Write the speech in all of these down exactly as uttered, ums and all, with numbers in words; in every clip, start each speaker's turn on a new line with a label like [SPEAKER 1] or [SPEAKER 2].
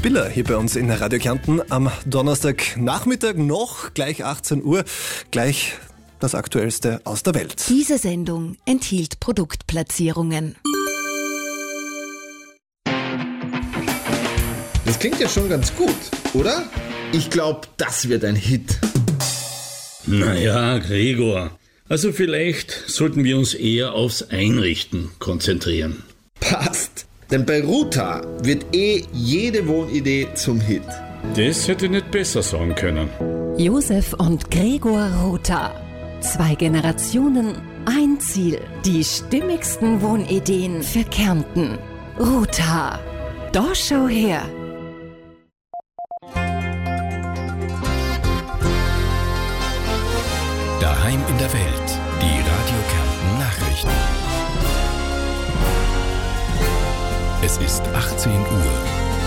[SPEAKER 1] Spiller hier bei uns in Radio Kärnten am Donnerstagnachmittag noch, gleich achtzehn Uhr, gleich das Aktuellste aus der Welt.
[SPEAKER 2] Diese Sendung enthielt Produktplatzierungen.
[SPEAKER 3] Das klingt ja schon ganz gut, oder? Ich glaube, das wird ein Hit.
[SPEAKER 4] Naja, Gregor, also vielleicht sollten wir uns eher aufs Einrichten konzentrieren.
[SPEAKER 3] Passt, denn bei Ruta wird eh jede Wohnidee zum Hit.
[SPEAKER 4] Das hätte ich nicht besser sagen können.
[SPEAKER 2] Josef und Gregor Rotha. Zwei Generationen, ein Ziel. Die stimmigsten Wohnideen für Kärnten. Rotha. Da schau her.
[SPEAKER 5] Daheim in der Welt. Die Radio Kärnten Nachrichten. Es ist achtzehn Uhr.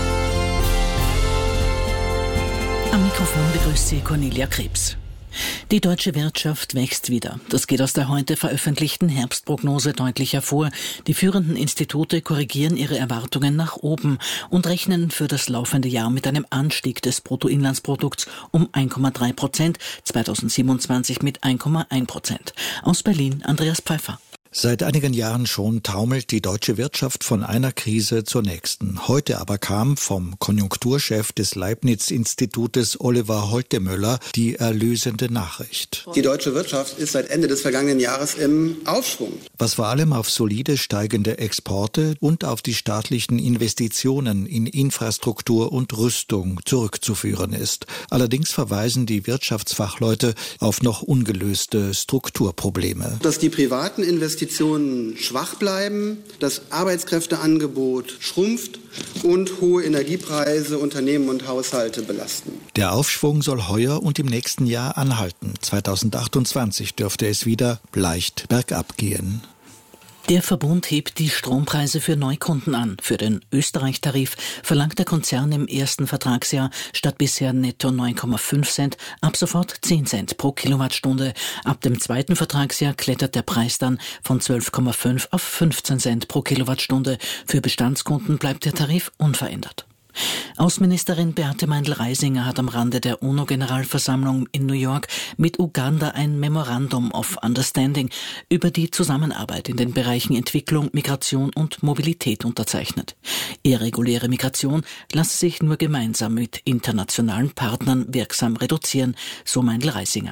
[SPEAKER 6] Am Mikrofon begrüßt Sie Cornelia Krebs. Die deutsche Wirtschaft wächst wieder. Das geht aus der heute veröffentlichten Herbstprognose deutlich hervor. Die führenden Institute korrigieren ihre Erwartungen nach oben und rechnen für das laufende Jahr mit einem Anstieg des Bruttoinlandsprodukts um eins Komma drei Prozent, zweitausendsiebenundzwanzig mit eins Komma eins Prozent. Aus Berlin Andreas Pfeiffer.
[SPEAKER 7] Seit einigen Jahren schon taumelt die deutsche Wirtschaft von einer Krise zur nächsten. Heute aber kam vom Konjunkturchef des Leibniz-Institutes Oliver Holtemöller die erlösende Nachricht.
[SPEAKER 8] Die deutsche Wirtschaft ist seit Ende des vergangenen Jahres im Aufschwung.
[SPEAKER 7] Was vor allem auf solide steigende Exporte und auf die staatlichen Investitionen in Infrastruktur und Rüstung zurückzuführen ist. Allerdings verweisen die Wirtschaftsfachleute auf noch ungelöste Strukturprobleme.
[SPEAKER 8] Dass die privaten Investitionen schwach bleiben, das Arbeitskräfteangebot schrumpft und hohe Energiepreise Unternehmen und Haushalte belasten.
[SPEAKER 7] Der Aufschwung soll heuer und im nächsten Jahr anhalten. zweitausendachtundzwanzig dürfte es wieder leicht bergab gehen.
[SPEAKER 6] Der Verbund hebt die Strompreise für Neukunden an. Für den Österreich-Tarif verlangt der Konzern im ersten Vertragsjahr statt bisher netto neun Komma fünf Cent ab sofort zehn Cent pro Kilowattstunde. Ab dem zweiten Vertragsjahr klettert der Preis dann von zwölf Komma fünf auf fünfzehn Cent pro Kilowattstunde. Für Bestandskunden bleibt der Tarif unverändert. Außenministerin Beate Meindl-Reisinger hat am Rande der UNO-Generalversammlung in New York mit Uganda ein Memorandum of Understanding über die Zusammenarbeit in den Bereichen Entwicklung, Migration und Mobilität unterzeichnet. Irreguläre Migration lasse sich nur gemeinsam mit internationalen Partnern wirksam reduzieren, so Meindl-Reisinger.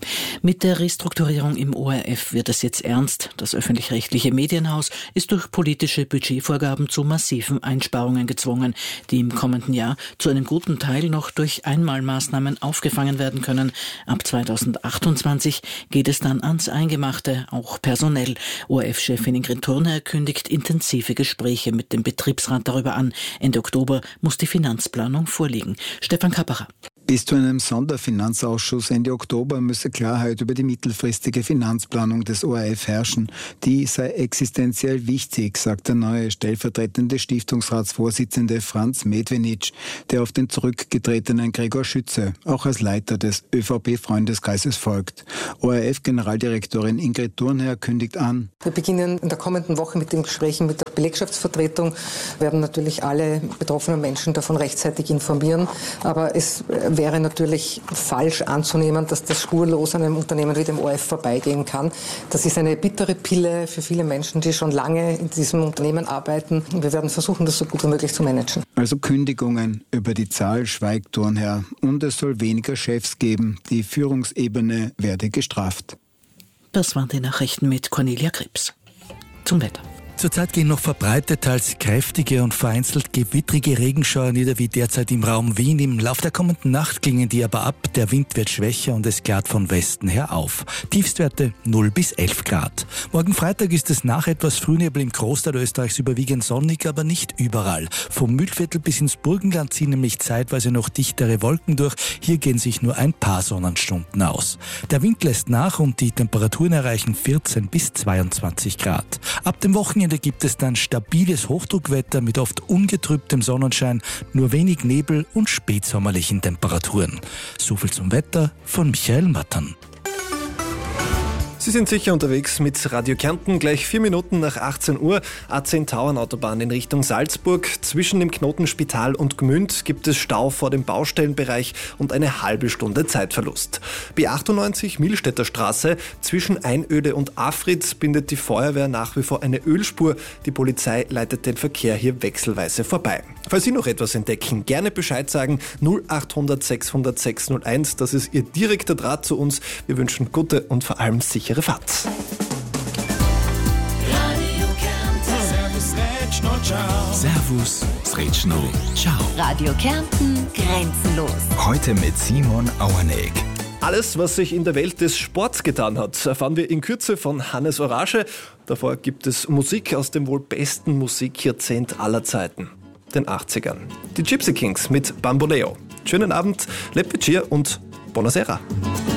[SPEAKER 6] Mit der Restrukturierung im O R F wird es jetzt ernst. Das öffentlich-rechtliche Medienhaus ist durch politische Budgetvorgaben zu massiven Einsparungen gezwungen, die im kommenden Jahr zu einem guten Teil noch durch Einmalmaßnahmen aufgefangen werden können. Ab zweitausendachtundzwanzig geht es dann ans Eingemachte, auch personell. O R F-Chefin Ingrid Thurner kündigt intensive Gespräche mit dem Betriebsrat darüber an. Ende Oktober muss die Finanzplanung vorliegen. Stefan Kapperer.
[SPEAKER 9] Bis zu einem Sonderfinanzausschuss Ende Oktober müsse Klarheit über die mittelfristige Finanzplanung des O R F herrschen. Die sei existenziell wichtig, sagt der neue stellvertretende Stiftungsratsvorsitzende Franz Medvenic, der auf den zurückgetretenen Gregor Schütze auch als Leiter des ÖVP-Freundeskreises folgt. O R F-Generaldirektorin Ingrid Thurnherr kündigt an.
[SPEAKER 10] Wir beginnen in der kommenden Woche mit den Gesprächen mit der Belegschaftsvertretung, werden natürlich alle betroffenen Menschen davon rechtzeitig informieren, aber es wäre natürlich falsch anzunehmen, dass das spurlos an einem Unternehmen wie dem O R F vorbeigehen kann. Das ist eine bittere Pille für viele Menschen, die schon lange in diesem Unternehmen arbeiten. Wir werden versuchen, das so gut wie möglich zu managen.
[SPEAKER 9] Also Kündigungen, über die Zahl schweigt Thurnherr. Und es soll weniger Chefs geben. Die Führungsebene werde gestraft.
[SPEAKER 6] Das waren die Nachrichten mit Cornelia Krebs. Zum Wetter.
[SPEAKER 11] Zurzeit gehen noch verbreitet als kräftige und vereinzelt gewittrige Regenschauer nieder wie derzeit im Raum Wien. Im Lauf der kommenden Nacht klingen die aber ab. Der Wind wird schwächer und es klart von Westen her auf. Tiefstwerte null bis elf Grad. Morgen Freitag ist es nach etwas Frühnebel im Großteil Österreichs überwiegend sonnig, aber nicht überall. Vom Mühlviertel bis ins Burgenland ziehen nämlich zeitweise noch dichtere Wolken durch. Hier gehen sich nur ein paar Sonnenstunden aus. Der Wind lässt nach und die Temperaturen erreichen vierzehn bis zweiundzwanzig Grad. Ab dem Wochenende gibt es dann stabiles Hochdruckwetter mit oft ungetrübtem Sonnenschein, nur wenig Nebel und spätsommerlichen Temperaturen. So viel zum Wetter von Michael Mattern.
[SPEAKER 1] Sie sind sicher unterwegs mit Radio Kärnten. Gleich vier Minuten nach achtzehn Uhr. A zehn Tauernautobahn in Richtung Salzburg. Zwischen dem Knoten Spital und Gmünd gibt es Stau vor dem Baustellenbereich und eine halbe Stunde Zeitverlust. B achtundneunzig Millstätter Straße zwischen Einöde und Afritz bindet die Feuerwehr nach wie vor eine Ölspur. Die Polizei leitet den Verkehr hier wechselweise vorbei. Falls Sie noch etwas entdecken, gerne Bescheid sagen. null achthundert sechshundert sechshunderteins, das ist Ihr direkter Draht zu uns. Wir wünschen gute und vor allem sichere Fahrt.
[SPEAKER 5] Servus, Sretschno, ciao.
[SPEAKER 2] Radio Kärnten, grenzenlos.
[SPEAKER 5] Heute mit Simon Auerneck.
[SPEAKER 1] Alles, was sich in der Welt des Sports getan hat, erfahren wir in Kürze von Hannes Orage. Davor gibt es Musik aus dem wohl besten Musikjahrzehnt aller Zeiten, den achtzigern. Die Gypsy Kings mit Bamboleo. Schönen Abend, Leppichir und Buonasera.